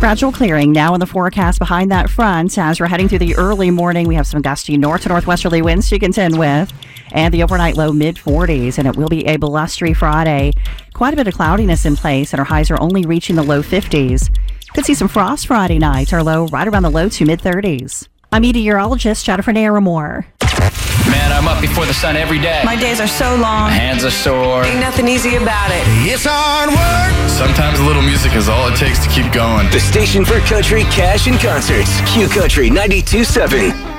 Gradual clearing now in the forecast behind that front. As we're heading through the early morning, we have some gusty north to northwesterly winds to contend with, and the overnight low mid-40s, and it will be a blustery Friday. Quite a bit of cloudiness in place, and our highs are only reaching the low 50s. Could see some frost Friday night, our low right around the low to mid-30s. I'm meteorologist Jennifer Naramore. Man, I'm up before the sun every day. My days are so long. My hands are sore. Ain't nothing easy about it. It's hard work. Sometimes a little music is all it takes to keep going. The station for country, cash, and concerts. Q Country 92.7.